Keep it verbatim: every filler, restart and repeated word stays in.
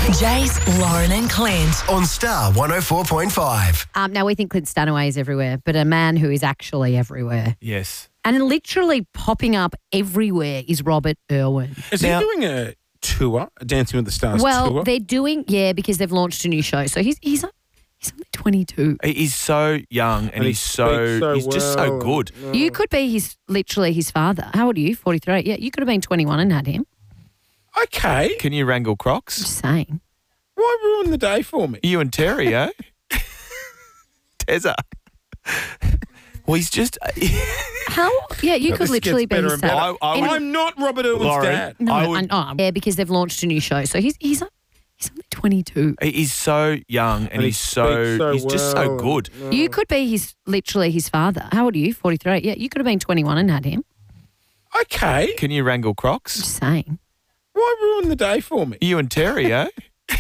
Jace, Lauren and Clint. On Star one oh four point five. Um, now, we think Clint Stanaway is everywhere, but a man who is actually everywhere Yes. and literally popping up everywhere is Robert Irwin. Is Now- he doing a tour, a Dancing with the Stars Well, tour? they're doing, yeah, because they've launched a new show. So he's he's he's only twenty-two. He's so young and, And he he's so, speaks so he's just so well. good. You could be his literally his father. How old are you? forty-three. Yeah, you could have been twenty-one and had him. Okay. Can you wrangle Crocs? Just saying. Why ruin the day for me? You and Terry, eh? Tezza. Well, he's just. How? Yeah, you No, could this literally gets be better his and dad. better. I, I would, I'm not Robert Irwin's Lauren, dad. No, I I would- know. Yeah, because they've launched a new show. So he's he's he's only twenty-two. he's so young and, And he he's so, speaks so he's just so well. good. You could be his literally his father. How old are you? forty-three. Yeah, you could have been twenty-one and had him. Okay. Can you wrangle Crocs? Just saying. Why ruin the day for me? You and Terry, eh?